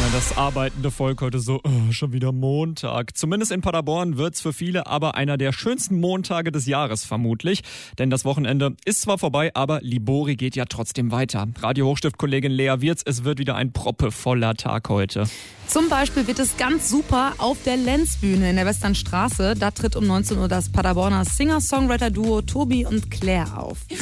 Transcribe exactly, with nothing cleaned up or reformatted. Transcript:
Das arbeitende Volk heute so, oh, schon wieder Montag. Zumindest in Paderborn wird's für viele aber einer der schönsten Montage des Jahres vermutlich. Denn das Wochenende ist zwar vorbei, aber Libori geht ja trotzdem weiter. Radio-Hochstift-Kollegin Lea Wirz, es wird wieder ein proppevoller Tag heute. Zum Beispiel wird es ganz super auf der Lenzbühne in der Westernstraße. Da tritt um neunzehn Uhr das Paderborner Singer-Songwriter-Duo Tobi und Claire auf.